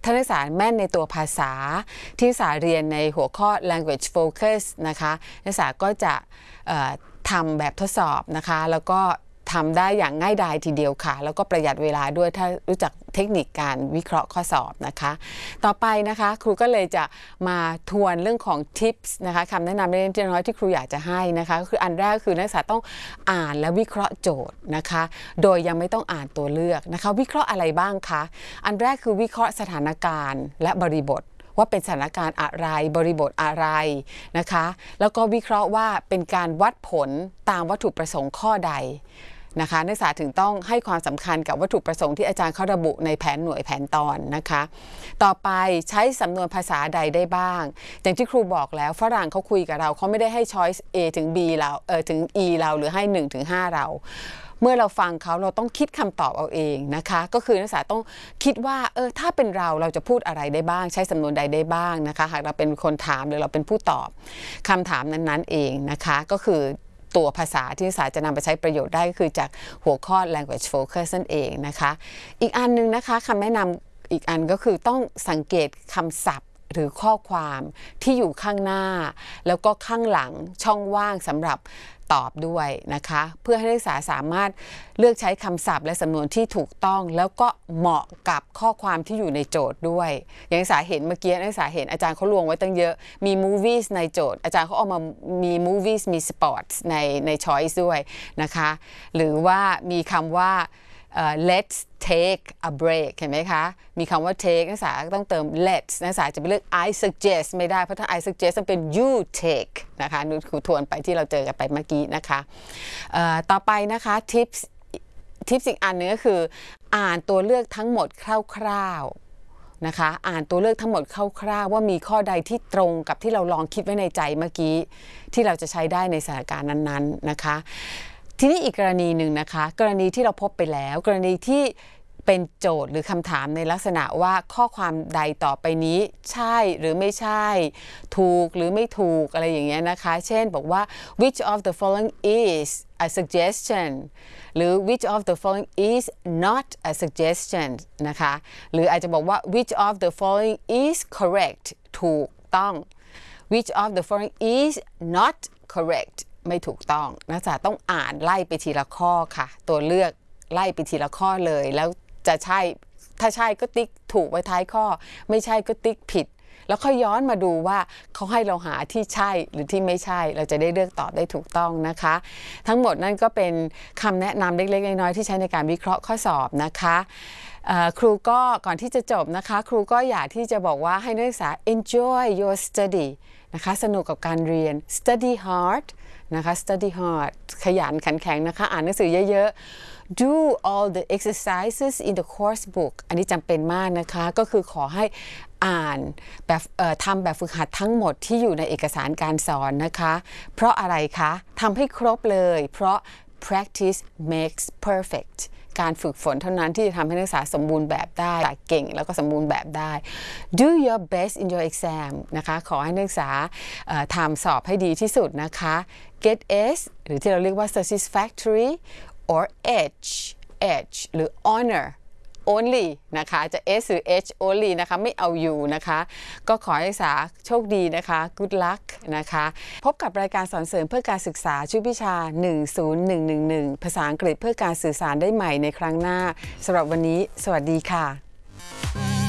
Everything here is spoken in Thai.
านักศึกษาแม่นในตัวภาษาที่นักศึกษาเรียนในหัวข้อ language focus นะคะนักศึกษาก็จะทำแบบทดสอบนะคะแล้วก็ทำได้อย่างง่ายดายทีเดียวค่ะแล้วก็ประหยัดเวลาด้วยถ้ารู้จักเทคนิคการวิเคราะห์ข้อสอบนะคะต่อไปนะคะครูก็เลยจะมาทวนเรื่องของ tips นะคะคำแนะนำเล็กๆน้อยๆที่ครูอยากจะให้นะคะก็คืออันแรกคือนักศึกษาต้องอ่านและวิเคราะห์โจทย์นะคะโดยยังไม่ต้องอ่านตัวเลือกนะคะวิเคราะห์อะไรบ้างคะอันแรกคือวิเคราะห์สถานการณ์และบริบทว่าเป็นสถานการณ์อะไรบริบทอะไรนะคะแล้วก็วิเคราะห์ว่าเป็นการวัดผลตามวัตถุประสงค์ข้อใดนะคะนักศึกษาถึงต้องให้ความสำคัญกับวัตถุประสงค์ที่อาจารย์เขาระบุในแผนหน่วยแผนตอนนะคะต่อไปใช้สำนวนภาษาใดได้บ้างอย่างที่ครูบอกแล้วฝรั่งเขาคุยกับเราเขาไม่ได้ให้ choice A ถึง B เราถึง E เราหรือให้1ถึง5เราเมื่อเราฟังเขาเราต้องคิดคำตอบเอาเองนะคะก็คือนักศึกษาต้องคิดว่าถ้าเป็นเราจะพูดอะไรได้บ้างใช้สำนวนใดได้บ้างนะคะหากเราเป็นคนถามหรือเราเป็นผู้ตอบคำถามนั้นๆเองนะคะก็คือตัวภาษาที่นักศึกษาจะนำไปใช้ประโยชน์ได้ก็คือจากหัวข้อ language focus นั่นเองนะคะอีกอันนึงนะคะคำแนะนำอีกอันก็คือต้องสังเกตคำศัพท์หรือข้อความที่อยู่ข้างหน้าแล้วก็ข้างหลังช่องว่างสำหรับตอบด้วยนะคะเพื่อให้นักศึกษาสามารถเลือกใช้คำศัพท์และสำนวนที่ถูกต้องแล้วก็เหมาะกับข้อความที่อยู่ในโจทย์ด้วยอย่างนักศึกษาเห็นเมื่อกี้นักศึกษาเห็นอาจารย์เขาลวงไว้ตั้งเยอะมี movies ในโจทย์อาจารย์เขาเอามามี movies มี sports ใน choice ด้วยนะคะหรือว่ามีคำว่าlet's take a break เห็นไหมคะมีคำว่า take นักศึกษาต้องเติม let's นักศึกษาจะไปเลือก I suggest ไม่ได้เพราะถ้า I suggest ต้องเป็น you take นะคะนูครูทวนไปที่เราเจอกันไปเมื่อกี้นะคะต่อไปนะคะ tips อีกอันนึงก็คืออ่านตัวเลือกทั้งหมดคร่าวๆนะคะอ่านตัวเลือกทั้งหมดคร่าวๆว่ามีข้อใดที่ตรงกับที่เราลองคิดไว้ในใจเมื่อกี้ที่เราจะใช้ได้ในสถานการณ์นั้นๆนะคะทีนี้อีกกรณีหนึ่งนะคะกรณีที่เราพบไปแล้วกรณีที่เป็นโจทย์หรือคำถามในลักษณะว่าข้อความใดต่อไปนี้ใช่หรือไม่ใช่ถูกหรือไม่ถูกอะไรอย่างเงี้ยนะคะเช่นบอกว่า which of the following is a suggestion หรือ which of the following is not a suggestion นะคะหรืออาจจะบอกว่า which of the following is correct ถูกต้อง which of the following is not correctไม่ถูกต้องนักศึกษาต้องอ่านไล่ไปทีละข้อค่ะตัวเลือกไล่ไปทีละข้อเลยแล้วจะใช่ถ้าใช่ก็ติ๊กถูกไว้ท้ายข้อไม่ใช่ก็ติ๊กผิดแล้วค่อยย้อนมาดูว่าเขาให้เราหาที่ใช่หรือที่ไม่ใช่เราจะได้เลือกตอบได้ถูกต้องนะคะทั้งหมดนั่นก็เป็นคำแนะนำเล็กๆน้อยๆที่ใช้ในการวิเคราะห์ข้อสอบนะคะครูก็ก่อนที่จะจบนะคะครูก็อยากที่จะบอกว่าให้นักศึกษา enjoy your study นะคะสนุกกับการเรียน study hard นะคะ study hard ขยันขันแข็งนะคะอ่านหนังสือเยอะๆ do all the exercises in the course book อันนี้จำเป็นมากนะคะก็คือขอให้อ่านแบบทำแบบฝึกหัดทั้งหมดที่อยู่ในเอกสารการสอนนะคะเพราะอะไรคะทำให้ครบเลยเพราะ practice makes perfect การฝึกฝนเท่านั้นที่จะทำให้นักศึกษาสมบูรณ์แบบได้เก่งแล้วก็สมบูรณ์แบบได้ do your best in your exam นะคะขอให้นักศึกษาทำสอบให้ดีที่สุดนะคะ get S หรือที่เราเรียกว่า satisfactory or H หรือ honor only นะคะจะ S หรือ H only นะคะไม่เอา U นะคะก็ขอให้นักศึกษาโชคดีนะคะ good luck นะคะพบกับรายการสอนเสริมเพื่อการศึกษาชุดวิชา10111ภาษาอังกฤษเพื่อการสื่อสารได้ใหม่ในครั้งหน้าสำหรับวันนี้สวัสดีค่ะ